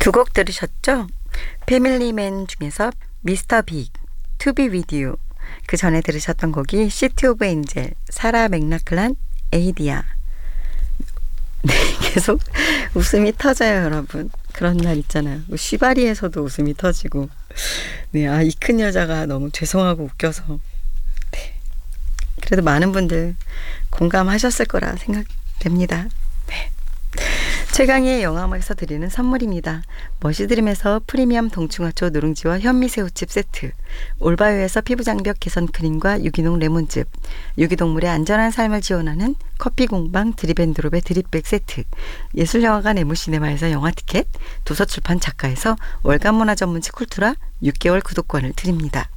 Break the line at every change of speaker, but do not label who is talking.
두 곡 들으셨죠? 패밀리맨 중에서 미스터 빅, To Be With You. 그 전에 들으셨던 곡이 시티 오브 엔젤, 사라 맥락클란, 에이디아. 네, 계속 웃음이 터져요, 여러분. 그런 날 있잖아요. 쉬바리에서도 웃음이 터지고. 네, 이 큰 여자가 너무 죄송하고 웃겨서. 네. 그래도 많은 분들 공감하셨을 거라 생각됩니다. 네. 최강의 영화음악에서 드리는 선물입니다. 머시드림에서 프리미엄 동충하초 누룽지와 현미새우칩 세트, 올바요에서 피부장벽 개선 크림과 유기농 레몬즙, 유기동물의 안전한 삶을 지원하는 커피공방 드립앤드롭의 드립백 세트, 예술영화관 에무시네마에서 영화티켓, 도서출판 작가에서 월간문화 전문지 쿨투라 6개월 구독권을 드립니다.